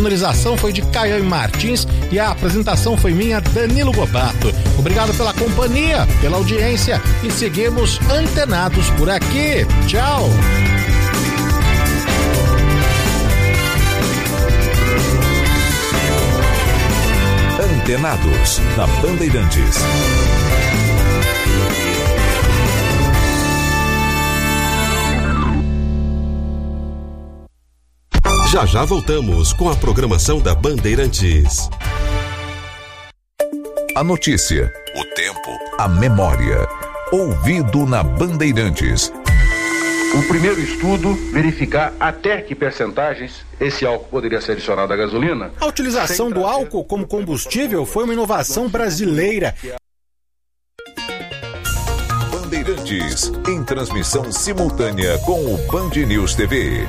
sonorização foi de Caian Martins e a apresentação foi minha, Danilo Bobato. Obrigado pela companhia, pela audiência e seguimos antenados por aqui. Tchau! Antenados, na Bandeirantes. Já voltamos com a programação da Bandeirantes. A notícia, o tempo, a memória. Ouvido na Bandeirantes. O primeiro estudo, verificar até que percentagens esse álcool poderia ser adicionado à gasolina. A utilização do álcool como combustível foi uma inovação brasileira. Bandeirantes, em transmissão simultânea com o Band News TV.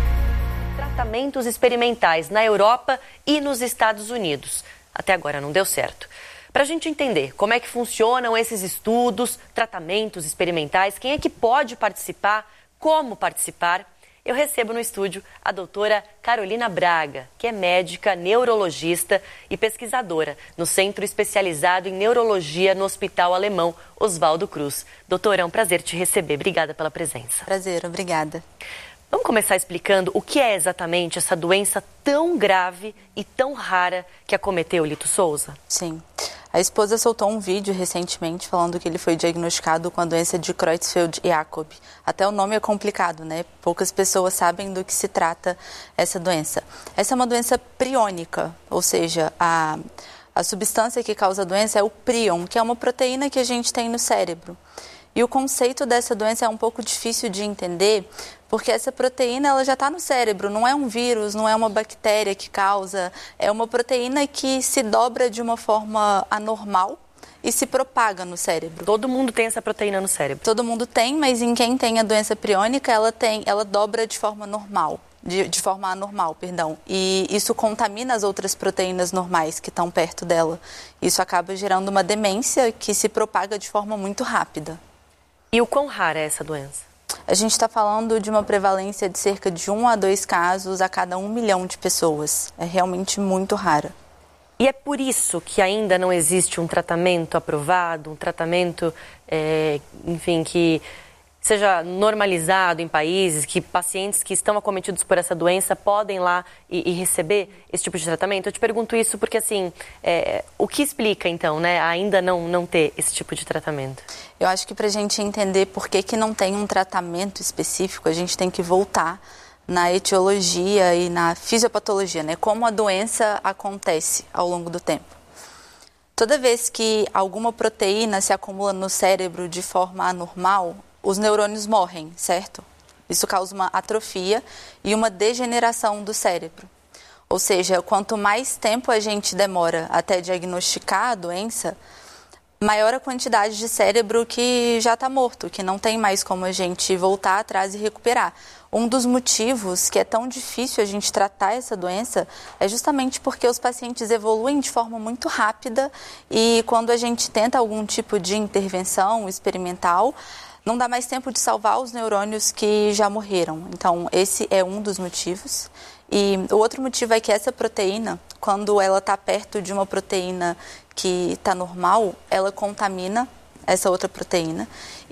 Tratamentos experimentais na Europa e nos Estados Unidos. Até agora não deu certo. Para a gente entender como é que funcionam esses estudos, tratamentos experimentais, quem é que pode participar, como participar, eu recebo no estúdio a doutora Carolina Braga, que é médica, neurologista e pesquisadora no Centro Especializado em Neurologia no Hospital Alemão Oswaldo Cruz. Doutora, é um prazer te receber. Obrigada pela presença. Prazer, obrigada. Vamos começar explicando o que é exatamente essa doença tão grave e tão rara que acometeu o Lito Souza? Sim. A esposa soltou um vídeo recentemente falando que ele foi diagnosticado com a doença de Creutzfeldt-Jakob. Até o nome é complicado, né? Poucas pessoas sabem do que se trata essa doença. Essa é uma doença priônica, ou seja, a substância que causa a doença é o prion, que é uma proteína que a gente tem no cérebro. E o conceito dessa doença é um pouco difícil de entender, porque essa proteína ela já está no cérebro, não é um vírus, não é uma bactéria que causa, é uma proteína que se dobra de uma forma anormal e se propaga no cérebro. Todo mundo tem essa proteína no cérebro? Todo mundo tem, mas em quem tem a doença priônica, ela dobra de forma normal. De forma anormal, perdão. E isso contamina as outras proteínas normais que estão perto dela. Isso acaba gerando uma demência que se propaga de forma muito rápida. E o quão rara é essa doença? A gente está falando de uma prevalência de cerca de 1 a 2 casos a cada 1 milhão de pessoas. É realmente muito rara. E é por isso que ainda não existe um tratamento aprovado, um tratamento, enfim, que seja normalizado em países, que pacientes que estão acometidos por essa doença podem lá e receber esse tipo de tratamento? Eu te pergunto isso porque, assim, o que explica, então, né, ainda não ter esse tipo de tratamento? Eu acho que para a gente entender por que não tem um tratamento específico, a gente tem que voltar na etiologia e na fisiopatologia, né? Como a doença acontece ao longo do tempo. Toda vez que alguma proteína se acumula no cérebro de forma anormal, os neurônios morrem, certo? Isso causa uma atrofia e uma degeneração do cérebro. Ou seja, quanto mais tempo a gente demora até diagnosticar a doença, maior a quantidade de cérebro que já está morto, que não tem mais como a gente voltar atrás e recuperar. Um dos motivos que é tão difícil a gente tratar essa doença é justamente porque os pacientes evoluem de forma muito rápida e quando a gente tenta algum tipo de intervenção experimental, não dá mais tempo de salvar os neurônios que já morreram. Então, esse é um dos motivos. E o outro motivo é que essa proteína, quando ela está perto de uma proteína que está normal, ela contamina essa outra proteína.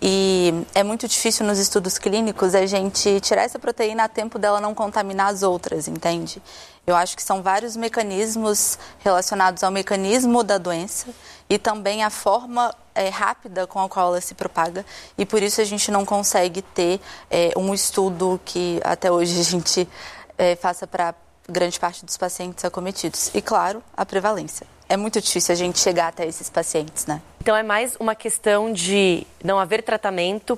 E é muito difícil nos estudos clínicos a gente tirar essa proteína a tempo dela não contaminar as outras, entende? Eu acho que são vários mecanismos relacionados ao mecanismo da doença e também a forma rápida com a qual ela se propaga. E por isso a gente não consegue ter um estudo que até hoje a gente faça para grande parte dos pacientes acometidos. E, claro, a prevalência. É muito difícil a gente chegar até esses pacientes, né? Então é mais uma questão de não haver tratamento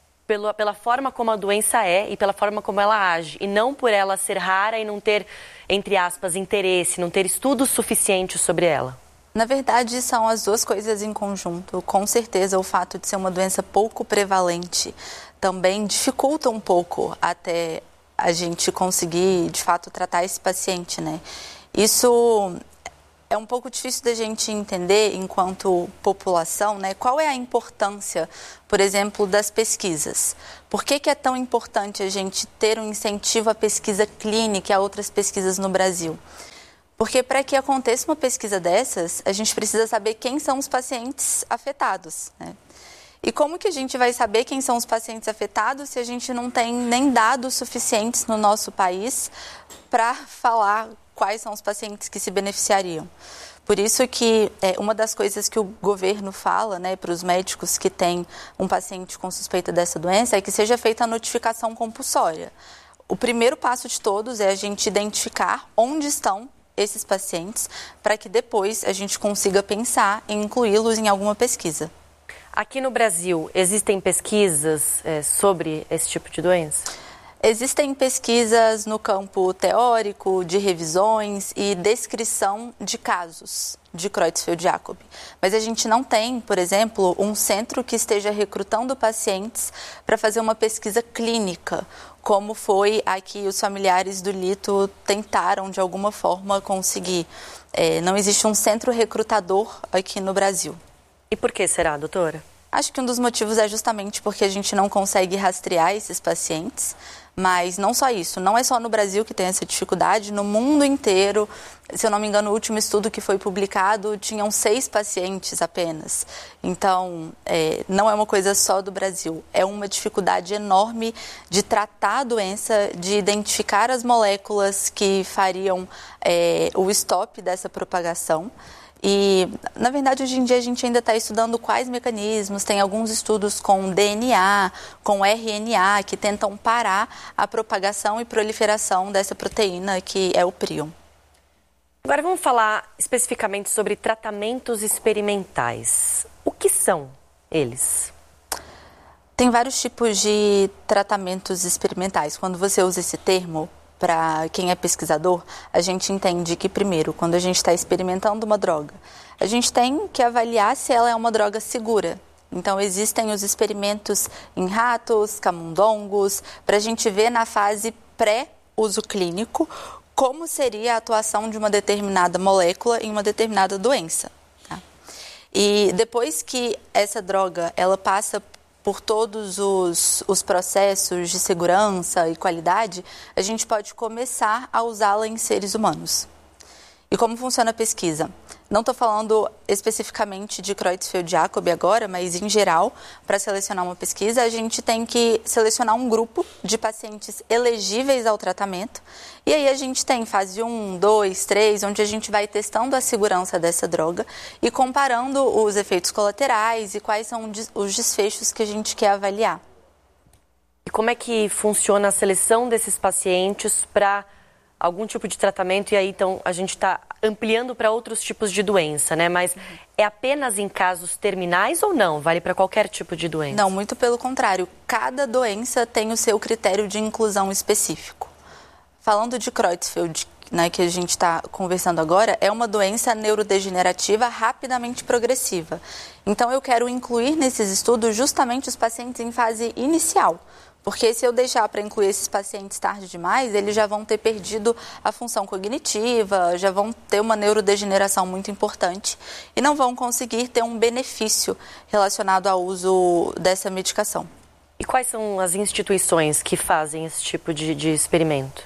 pela forma como a doença é e pela forma como ela age, e não por ela ser rara e não ter, entre aspas, interesse, não ter estudos suficientes sobre ela. Na verdade, são as duas coisas em conjunto. Com certeza, o fato de ser uma doença pouco prevalente também dificulta um pouco até a gente conseguir, de fato, tratar esse paciente, né? Isso é um pouco difícil da gente entender enquanto população, né? Qual é a importância, por exemplo, das pesquisas? Por que é tão importante a gente ter um incentivo à pesquisa clínica e a outras pesquisas no Brasil? Porque para que aconteça uma pesquisa dessas, a gente precisa saber quem são os pacientes afetados, né? E como que a gente vai saber quem são os pacientes afetados se a gente não tem nem dados suficientes no nosso país para falar quais são os pacientes que se beneficiariam? Por isso que uma das coisas que o governo fala, né, para os médicos que têm um paciente com suspeita dessa doença é que seja feita a notificação compulsória. O primeiro passo de todos é a gente identificar onde estão esses pacientes para que depois a gente consiga pensar em incluí-los em alguma pesquisa. Aqui no Brasil, existem pesquisas sobre esse tipo de doença? Existem pesquisas no campo teórico, de revisões e descrição de casos de Creutzfeldt-Jakob. Mas a gente não tem, por exemplo, um centro que esteja recrutando pacientes para fazer uma pesquisa clínica, como foi a que os familiares do Lito tentaram, de alguma forma, conseguir. Não existe um centro recrutador aqui no Brasil. E por que será, doutora? Acho que um dos motivos é justamente porque a gente não consegue rastrear esses pacientes, mas não só isso, não é só no Brasil que tem essa dificuldade, no mundo inteiro, se eu não me engano, o último estudo que foi publicado tinham 6 pacientes apenas. Então, não é uma coisa só do Brasil, é uma dificuldade enorme de tratar a doença, de identificar as moléculas que fariam o stop dessa propagação. E, na verdade, hoje em dia a gente ainda está estudando quais mecanismos, tem alguns estudos com DNA, com RNA, que tentam parar a propagação e proliferação dessa proteína, que é o prion. Agora vamos falar especificamente sobre tratamentos experimentais. O que são eles? Tem vários tipos de tratamentos experimentais. Quando você usa esse termo, para quem é pesquisador, a gente entende que, primeiro, quando a gente está experimentando uma droga, a gente tem que avaliar se ela é uma droga segura. Então, existem os experimentos em ratos, camundongos, para a gente ver na fase pré-uso clínico como seria a atuação de uma determinada molécula em uma determinada doença. Tá? E depois que essa droga ela passa por todos os processos de segurança e qualidade, a gente pode começar a usá-la em seres humanos. E como funciona a pesquisa? Não estou falando especificamente de Creutzfeldt-Jakob agora, mas em geral, para selecionar uma pesquisa, a gente tem que selecionar um grupo de pacientes elegíveis ao tratamento. E aí a gente tem fase 1, 2, 3, onde a gente vai testando a segurança dessa droga e comparando os efeitos colaterais e quais são os desfechos que a gente quer avaliar. E como é que funciona a seleção desses pacientes para algum tipo de tratamento? E aí, então, a gente está ampliando para outros tipos de doença, né? Mas é apenas em casos terminais ou não? Vale para qualquer tipo de doença? Não, muito pelo contrário. Cada doença tem o seu critério de inclusão específico. Falando de Creutzfeldt, né, que a gente está conversando agora, é uma doença neurodegenerativa rapidamente progressiva. Então, eu quero incluir nesses estudos justamente os pacientes em fase inicial. Porque se eu deixar para incluir esses pacientes tarde demais, eles já vão ter perdido a função cognitiva, já vão ter uma neurodegeneração muito importante e não vão conseguir ter um benefício relacionado ao uso dessa medicação. E quais são as instituições que fazem esse tipo de experimento?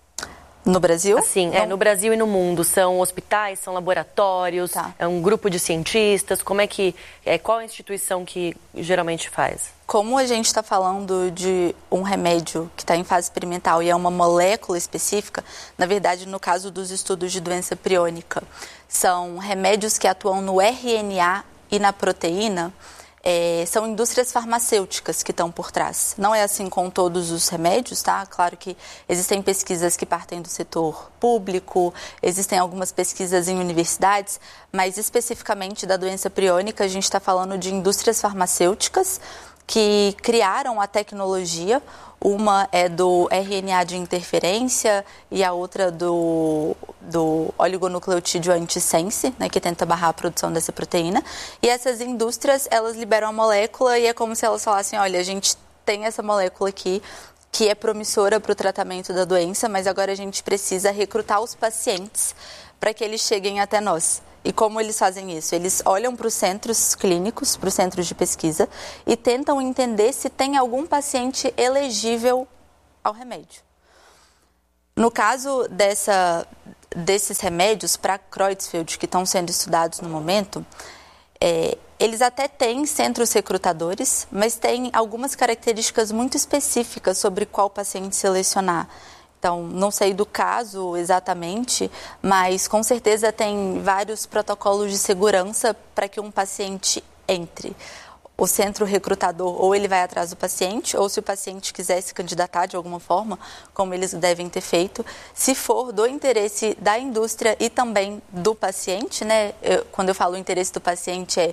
No Brasil? Assim, no Brasil e no mundo. São hospitais, são laboratórios, é um grupo de cientistas? Como é que, qual a instituição que geralmente faz? Como a gente está falando de um remédio que está em fase experimental e é uma molécula específica, na verdade, no caso dos estudos de doença priônica, são remédios que atuam no RNA e na proteína, são indústrias farmacêuticas que estão por trás. Não é assim com todos os remédios, tá? Claro que existem pesquisas que partem do setor público, existem algumas pesquisas em universidades, mas especificamente da doença priônica, a gente está falando de indústrias farmacêuticas que criaram a tecnologia. Uma é do RNA de interferência e a outra do oligonucleotídeo antisense, né, que tenta barrar a produção dessa proteína. E essas indústrias, elas liberam a molécula e é como se elas falassem, olha, a gente tem essa molécula aqui que é promissora para o tratamento da doença, mas agora a gente precisa recrutar os pacientes para que eles cheguem até nós. E como eles fazem isso? Eles olham para os centros clínicos, para os centros de pesquisa e tentam entender se tem algum paciente elegível ao remédio. No caso desses remédios para Creutzfeldt que estão sendo estudados no momento, eles até têm centros recrutadores, mas têm algumas características muito específicas sobre qual paciente selecionar. Então, não sei do caso exatamente, mas com certeza tem vários protocolos de segurança para que um paciente entre. O centro recrutador, ou ele vai atrás do paciente, ou se o paciente quiser se candidatar de alguma forma, como eles devem ter feito, se for do interesse da indústria e também do paciente, né? Quando eu falo interesse do paciente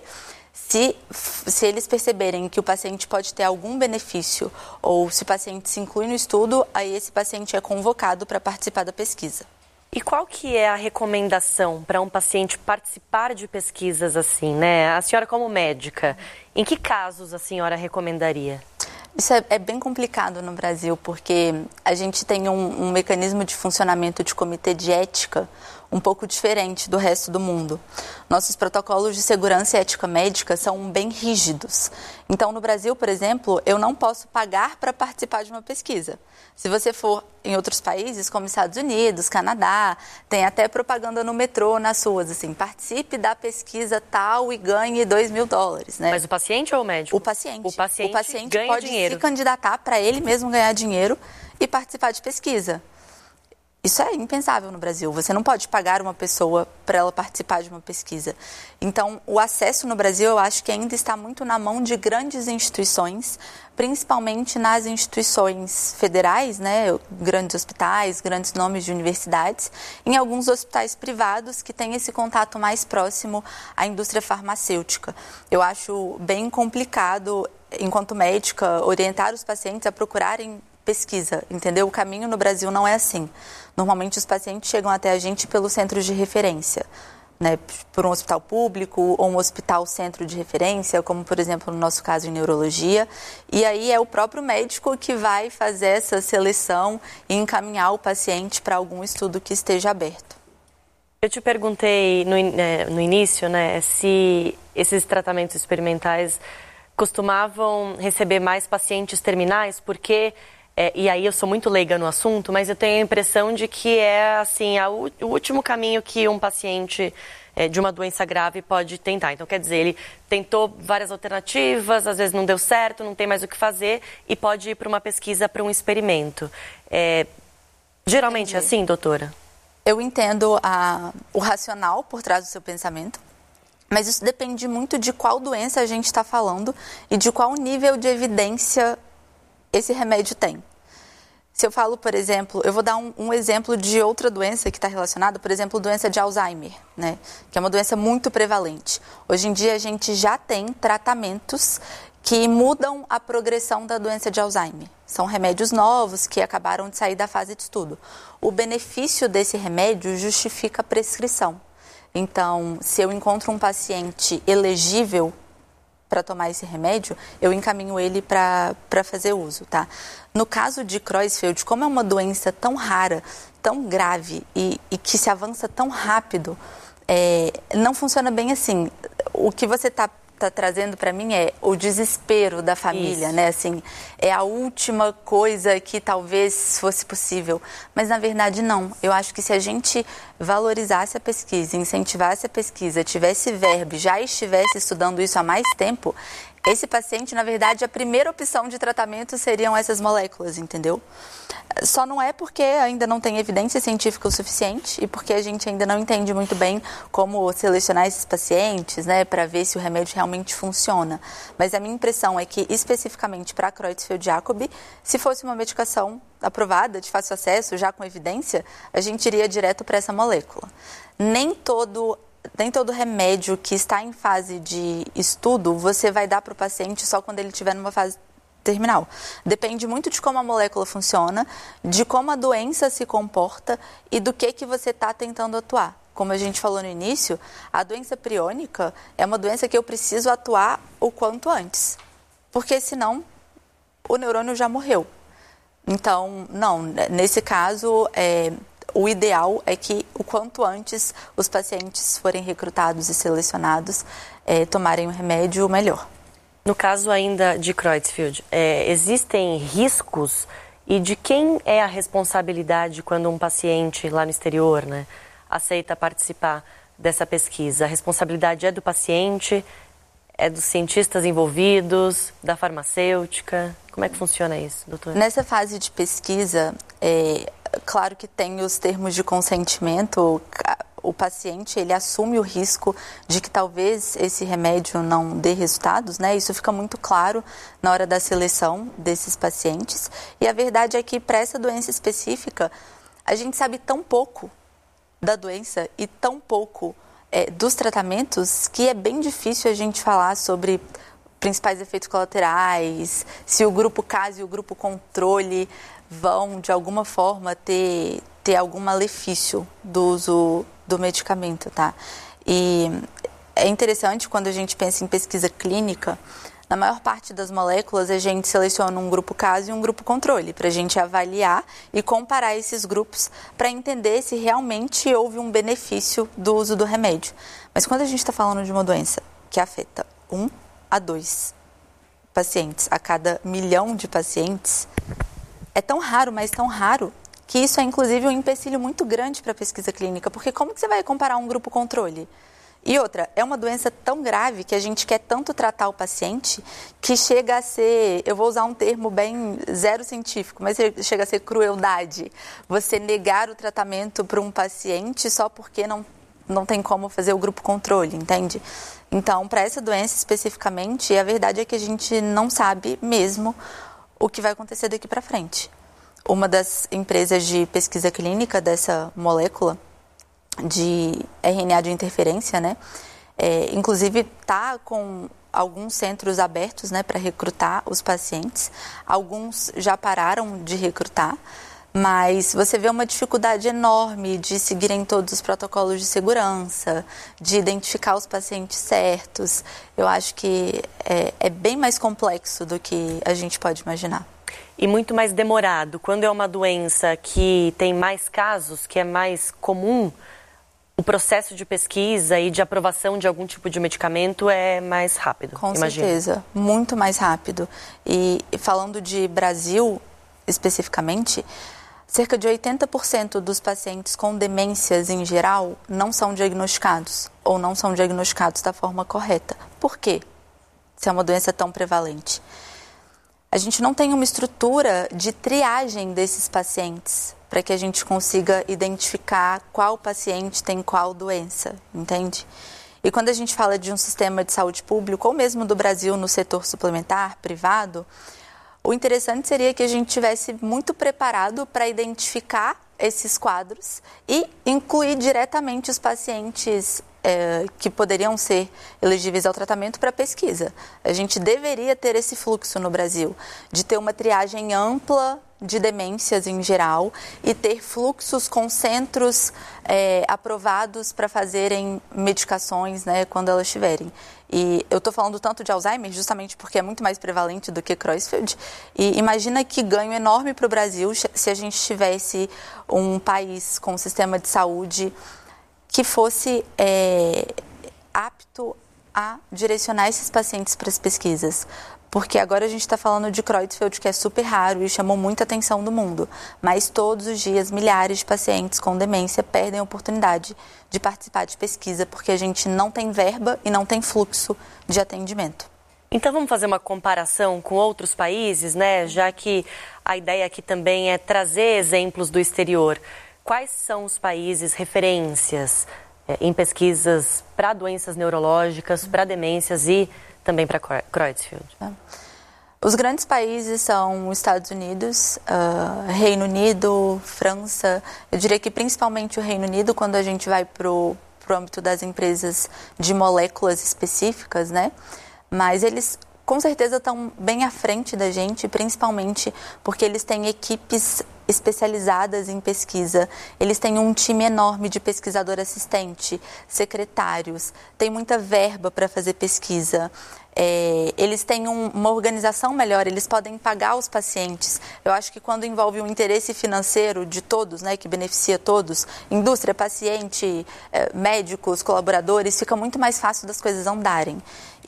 se eles perceberem que o paciente pode ter algum benefício ou se o paciente se inclui no estudo, aí esse paciente é convocado para participar da pesquisa. E qual que é a recomendação para um paciente participar de pesquisas assim, né? A senhora como médica, em que casos a senhora recomendaria? Isso é bem complicado no Brasil, porque a gente tem um mecanismo de funcionamento de comitê de ética um pouco diferente do resto do mundo. Nossos protocolos de segurança e ética médica são bem rígidos. Então, no Brasil, por exemplo, eu não posso pagar para participar de uma pesquisa. Se você for em outros países, como Estados Unidos, Canadá, tem até propaganda no metrô, nas ruas, assim, participe da pesquisa tal e ganhe $2.000, né? Mas o paciente ou o médico? O paciente. O paciente ganha pode dinheiro. se candidatar para ele mesmo ganhar dinheiro e participar de pesquisa. Isso é impensável no Brasil. Você não pode pagar uma pessoa para ela participar de uma pesquisa. Então, o acesso no Brasil, eu acho que ainda está muito na mão de grandes instituições, principalmente nas instituições federais, né? Grandes hospitais, grandes nomes de universidades, em alguns hospitais privados que têm esse contato mais próximo à indústria farmacêutica. Eu acho bem complicado, enquanto médica, orientar os pacientes a procurarem pesquisa, entendeu? O caminho no Brasil não é assim. Normalmente os pacientes chegam até a gente pelos centros de referência, né? Por um hospital público ou um hospital centro de referência, como por exemplo no nosso caso em neurologia. E aí é o próprio médico que vai fazer essa seleção e encaminhar o paciente para algum estudo que esteja aberto. Eu te perguntei no início, né, se esses tratamentos experimentais costumavam receber mais pacientes terminais, porque e aí eu sou muito leiga no assunto, mas eu tenho a impressão de que é assim, o último caminho que um paciente de uma doença grave pode tentar. Então, quer dizer, ele tentou várias alternativas, às vezes não deu certo, não tem mais o que fazer e pode ir para uma pesquisa, para um experimento. Geralmente é assim, doutora? Eu entendo o racional por trás do seu pensamento, mas isso depende muito de qual doença a gente está falando e de qual nível de evidência esse remédio tem. Se eu falo, por exemplo, eu vou dar um exemplo de outra doença que está relacionada, por exemplo, doença de Alzheimer, né? Que é uma doença muito prevalente. Hoje em dia a gente já tem tratamentos que mudam a progressão da doença de Alzheimer. São remédios novos que acabaram de sair da fase de estudo. O benefício desse remédio justifica a prescrição. Então, se eu encontro um paciente elegível para tomar esse remédio, eu encaminho ele para fazer uso, tá? No caso de Creutzfeldt, como é uma doença tão rara, tão grave e que se avança tão rápido, não funciona bem assim. O que você está trazendo para mim é o desespero da família, né? Assim, é a última coisa que talvez fosse possível. Mas, na verdade, não. Eu acho que se a gente valorizasse a pesquisa, incentivasse a pesquisa, tivesse verbo, já estivesse estudando isso há mais tempo, esse paciente, na verdade, a primeira opção de tratamento seriam essas moléculas, entendeu? Só não é porque ainda não tem evidência científica o suficiente e porque a gente ainda não entende muito bem como selecionar esses pacientes, né, para ver se o remédio realmente funciona. Mas a minha impressão é que, especificamente para Creutzfeldt-Jakob, se fosse uma medicação aprovada, de fácil acesso, já com evidência, a gente iria direto para essa molécula. Nem todo remédio que está em fase de estudo, você vai dar para o paciente só quando ele estiver numa fase terminal. Depende muito de como a molécula funciona, de como a doença se comporta e do que você está tentando atuar. Como a gente falou no início, a doença priônica é uma doença que eu preciso atuar o quanto antes, porque senão o neurônio já morreu. Então, não, nesse caso, o ideal é que o quanto antes os pacientes forem recrutados e selecionados, tomarem o remédio, o melhor. No caso ainda de Creutzfeldt, existem riscos E de quem é a responsabilidade quando um paciente lá no exterior, né, aceita participar dessa pesquisa? A responsabilidade é do paciente, é dos cientistas envolvidos, da farmacêutica? Como é que funciona isso, doutora? Nessa fase de pesquisa, claro que tem os termos de consentimento. O paciente, ele assume o risco de que talvez esse remédio não dê resultados, né? Isso fica muito claro na hora da seleção desses pacientes. E a verdade é que para essa doença específica, a gente sabe tão pouco da doença e tão pouco dos tratamentos que é bem difícil a gente falar sobre principais efeitos colaterais, se o grupo CAS e o grupo controle vão, de alguma forma, ter algum malefício do uso do medicamento, tá? E é interessante quando a gente pensa em pesquisa clínica, na maior parte das moléculas a gente seleciona um grupo CAS e um grupo controle, para a gente avaliar e comparar esses grupos para entender se realmente houve um benefício do uso do remédio. Mas quando a gente está falando de uma doença que afeta 1 a 2 pacientes a cada 1 milhão de pacientes, é tão raro, mas tão raro, que isso é inclusive um empecilho muito grande para a pesquisa clínica, porque como que você vai comparar um grupo controle? E outra, é uma doença tão grave que a gente quer tanto tratar o paciente que chega a ser, eu vou usar um termo bem zero científico, mas chega a ser crueldade. Você negar o tratamento para um paciente só porque não tem como fazer o grupo controle, entende? Então, para essa doença especificamente, a verdade é que a gente não sabe mesmo o que vai acontecer daqui para frente. Uma das empresas de pesquisa clínica dessa molécula de RNA de interferência, né, inclusive está com alguns centros abertos, né, para recrutar os pacientes. Alguns já pararam de recrutar, mas você vê uma dificuldade enorme de seguirem todos os protocolos de segurança, de identificar os pacientes certos. Eu acho que é bem mais complexo do que a gente pode imaginar. E muito mais demorado. Quando é uma doença que tem mais casos, que é mais comum, o processo de pesquisa e de aprovação de algum tipo de medicamento é mais rápido. Com certeza, muito mais rápido. E falando de Brasil especificamente, cerca de 80% dos pacientes com demências em geral não são diagnosticados ou não são diagnosticados da forma correta. Por quê? Se é uma doença tão prevalente. A gente não tem uma estrutura de triagem desses pacientes para que a gente consiga identificar qual paciente tem qual doença, entende? E quando a gente fala de um sistema de saúde público, ou mesmo do Brasil no setor suplementar, privado, o interessante seria que a gente estivesse muito preparado para identificar esses quadros e incluir diretamente os pacientes que poderiam ser elegíveis ao tratamento para pesquisa. A gente deveria ter esse fluxo no Brasil, de ter uma triagem ampla de demências em geral e ter fluxos com centros aprovados para fazerem medicações, né, quando elas tiverem. E eu estou falando tanto de Alzheimer justamente porque é muito mais prevalente do que Creutzfeldt. E imagina que ganho enorme para o Brasil se a gente tivesse um país com um sistema de saúde que fosse apto a direcionar esses pacientes para as pesquisas. Porque agora a gente está falando de Creutzfeldt, que é super raro e chamou muita atenção do mundo. Mas todos os dias, milhares de pacientes com demência perdem a oportunidade de participar de pesquisa, porque a gente não tem verba e não tem fluxo de atendimento. Então vamos fazer uma comparação com outros países, né? Já que a ideia aqui também é trazer exemplos do exterior. Quais são os países referências em pesquisas para doenças neurológicas, para demências e também para Creutzfeldt? Os grandes países são os Estados Unidos, Reino Unido, França. Eu diria que principalmente o Reino Unido, quando a gente vai para o âmbito das empresas de moléculas específicas, né? Mas eles com certeza estão bem à frente da gente, principalmente porque eles têm equipes especializadas em pesquisa. Eles têm um time enorme de pesquisador assistente, secretários, tem muita verba para fazer pesquisa. Eles têm uma organização melhor, eles podem pagar os pacientes. Eu acho que quando envolve um interesse financeiro de todos, né, que beneficia todos, indústria, paciente, médicos, colaboradores, fica muito mais fácil das coisas andarem.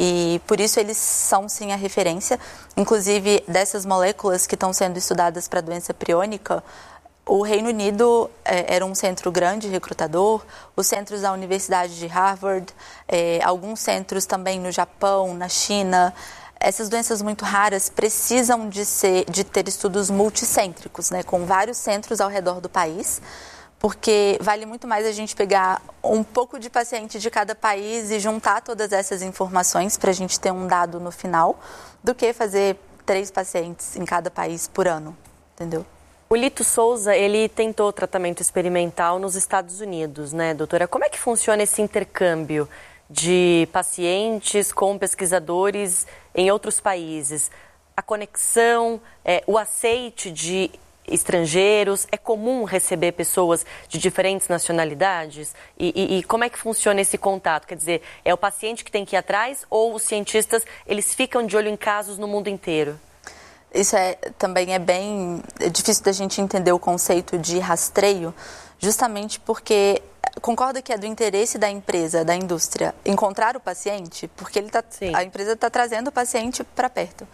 E por isso eles são sim a referência. Inclusive, dessas moléculas que estão sendo estudadas para a doença priônica, o Reino Unido era um centro grande recrutador, os centros da Universidade de Harvard, alguns centros também no Japão, na China. Essas doenças muito raras precisam de ter estudos multicêntricos, né, com vários centros ao redor do país, porque vale muito mais a gente pegar um pouco de paciente de cada país e juntar todas essas informações para a gente ter um dado no final, do que fazer 3 pacientes em cada país por ano, entendeu? O Lito Souza, ele tentou tratamento experimental nos Estados Unidos, né, doutora? Como é que funciona esse intercâmbio de pacientes com pesquisadores em outros países? A conexão, o aceite de estrangeiros, é comum receber pessoas de diferentes nacionalidades? E como é que funciona esse contato? Quer dizer, é o paciente que tem que ir atrás ou os cientistas, eles ficam de olho em casos no mundo inteiro? Isso também é bem difícil da gente entender o conceito de rastreio, justamente porque concordo que é do interesse da empresa, da indústria, encontrar o paciente, porque a empresa está trazendo o paciente para perto.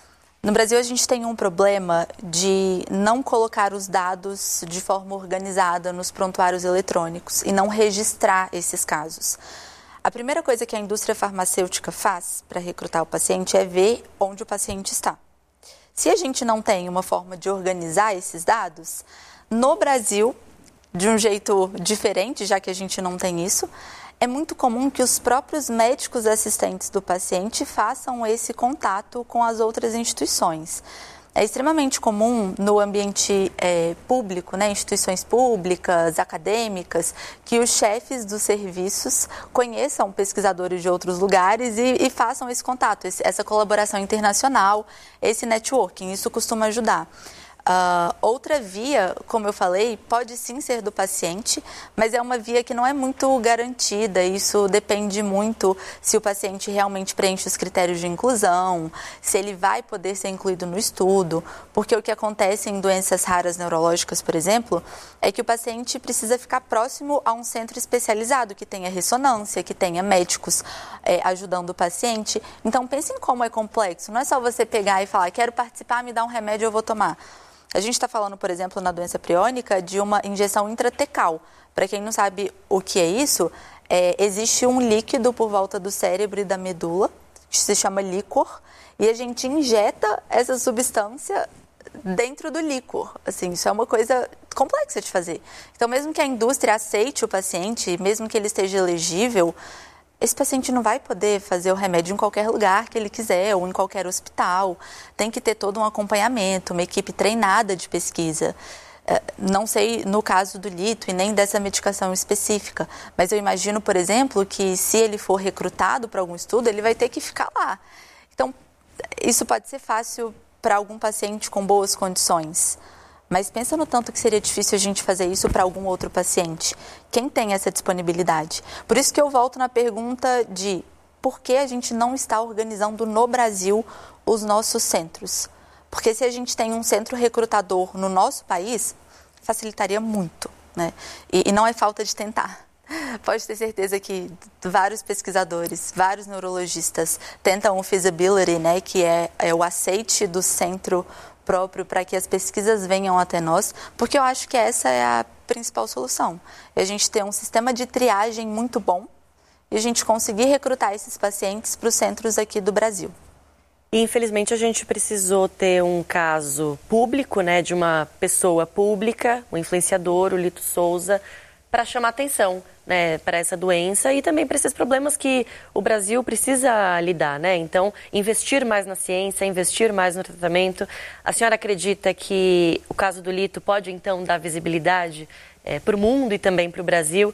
No Brasil, a gente tem um problema de não colocar os dados de forma organizada nos prontuários eletrônicos e não registrar esses casos. A primeira coisa que a indústria farmacêutica faz para recrutar o paciente é ver onde o paciente está. Se a gente não tem uma forma de organizar esses dados, no Brasil, de um jeito diferente, já que a gente não tem isso, é muito comum que os próprios médicos assistentes do paciente façam esse contato com as outras instituições. É extremamente comum no ambiente público, né, instituições públicas, acadêmicas, que os chefes dos serviços conheçam pesquisadores de outros lugares e façam esse contato, essa colaboração internacional, esse networking. Isso costuma ajudar. Outra via, como eu falei, pode sim ser do paciente, mas é uma via que não é muito garantida. Isso depende muito se o paciente realmente preenche os critérios de inclusão, se ele vai poder ser incluído no estudo, porque o que acontece em doenças raras neurológicas, por exemplo, é que o paciente precisa ficar próximo a um centro especializado, que tenha ressonância, que tenha médicos ajudando o paciente. Então, pense em como é complexo. Não é só você pegar e falar, quero participar, me dá um remédio, eu vou tomar. A gente está falando, por exemplo, na doença priônica, de uma injeção intratecal. Para quem não sabe o que é isso, existe um líquido por volta do cérebro e da medula, que se chama líquor, e a gente injeta essa substância dentro do líquor. Assim, isso é uma coisa complexa de fazer. Então, mesmo que a indústria aceite o paciente, mesmo que ele esteja elegível, esse paciente não vai poder fazer o remédio em qualquer lugar que ele quiser ou em qualquer hospital. Tem que ter todo um acompanhamento, uma equipe treinada de pesquisa. Não sei no caso do Lito e nem dessa medicação específica, mas eu imagino, por exemplo, que se ele for recrutado para algum estudo, ele vai ter que ficar lá. Então, isso pode ser fácil para algum paciente com boas condições. Mas pensa no tanto que seria difícil a gente fazer isso para algum outro paciente. Quem tem essa disponibilidade? Por isso que eu volto na pergunta de por que a gente não está organizando no Brasil os nossos centros? Porque se a gente tem um centro recrutador no nosso país, facilitaria muito, né? E não é falta de tentar. Pode ter certeza que vários pesquisadores, vários neurologistas tentam o feasibility, né, que é o aceite do centro próprio para que as pesquisas venham até nós, porque eu acho que essa é a principal solução. É a gente ter um sistema de triagem muito bom e a gente conseguir recrutar esses pacientes para os centros aqui do Brasil. E, infelizmente, a gente precisou ter um caso público, né, de uma pessoa pública, um influenciador, o Lito Souza, para chamar atenção, né, para essa doença e também para esses problemas que o Brasil precisa lidar, né? Então, investir mais na ciência, investir mais no tratamento. A senhora acredita que o caso do Lito pode, então, dar visibilidade para o mundo e também para o Brasil,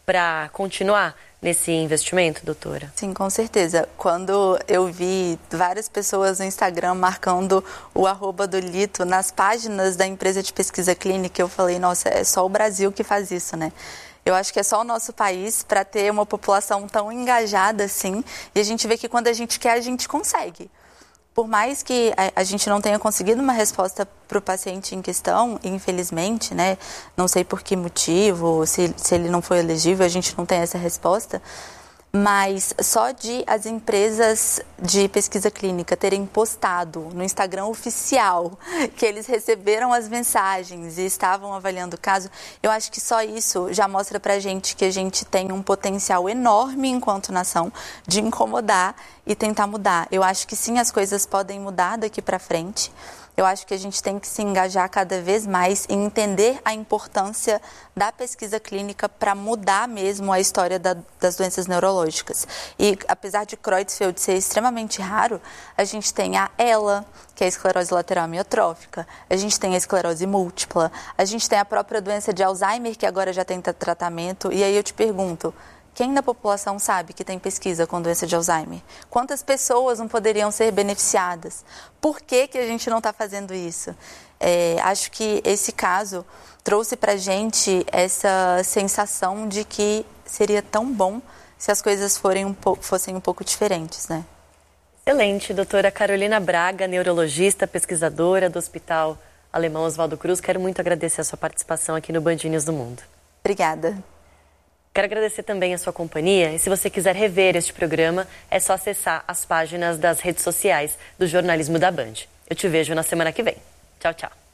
para continuar nesse investimento, doutora? Sim, com certeza. Quando eu vi várias pessoas no Instagram marcando o @ do Lito nas páginas da empresa de pesquisa clínica, eu falei, nossa, é só o Brasil que faz isso, né? Eu acho que é só o nosso país para ter uma população tão engajada assim, e a gente vê que quando a gente quer, a gente consegue. Por mais que a gente não tenha conseguido uma resposta para o paciente em questão, infelizmente, né? Não sei por que motivo, se ele não foi elegível, a gente não tem essa resposta. Mas só de as empresas de pesquisa clínica terem postado no Instagram oficial que eles receberam as mensagens e estavam avaliando o caso, eu acho que só isso já mostra pra gente que a gente tem um potencial enorme enquanto nação de incomodar e tentar mudar. Eu acho que sim, as coisas podem mudar daqui pra frente. Eu acho que a gente tem que se engajar cada vez mais em entender a importância da pesquisa clínica para mudar mesmo a história das doenças neurológicas. E apesar de Creutzfeldt ser extremamente raro, a gente tem a ELA, que é a esclerose lateral amiotrófica, a gente tem a esclerose múltipla, a gente tem a própria doença de Alzheimer, que agora já tem tratamento. E aí eu te pergunto, quem da população sabe que tem pesquisa com doença de Alzheimer? Quantas pessoas não poderiam ser beneficiadas? Por que a gente não está fazendo isso? Acho que esse caso trouxe para a gente essa sensação de que seria tão bom se as coisas fossem um pouco diferentes, né? Excelente, doutora Carolina Braga, neurologista, pesquisadora do Hospital Alemão Oswaldo Cruz. Quero muito agradecer a sua participação aqui no Band News do Mundo. Obrigada. Quero agradecer também a sua companhia e se você quiser rever este programa, é só acessar as páginas das redes sociais do Jornalismo da Band. Eu te vejo na semana que vem. Tchau, tchau.